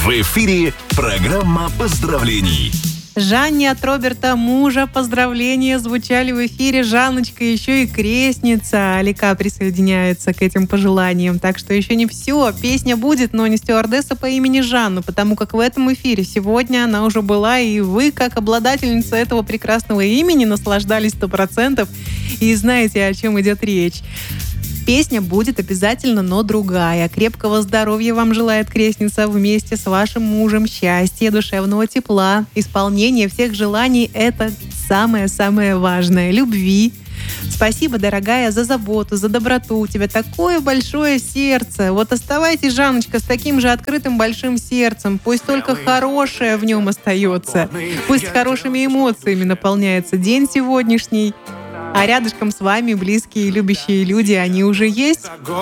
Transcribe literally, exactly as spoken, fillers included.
В эфире программа поздравлений. Жанне от Роберта, мужа, поздравления звучали в эфире. Жанночка, еще и крестница Алика присоединяется к этим пожеланиям. Так что еще не все. Песня будет, но не стюардесса по имени Жанна, потому как в этом эфире сегодня она уже была, и вы, как обладательница этого прекрасного имени, наслаждались сто процентов и знаете, о чем идет речь. Песня будет обязательно, но другая. Крепкого здоровья вам желает крестница вместе с вашим мужем, счастья, душевного тепла, исполнения всех желаний. Это самое-самое важное. Любви. Спасибо, дорогая, за заботу, за доброту. У тебя такое большое сердце. Вот оставайтесь, Жанночка, с таким же открытым большим сердцем. Пусть только хорошее в нем остается. Пусть хорошими эмоциями наполняется день сегодняшний. А рядышком с вами близкие и любящие люди, они уже есть.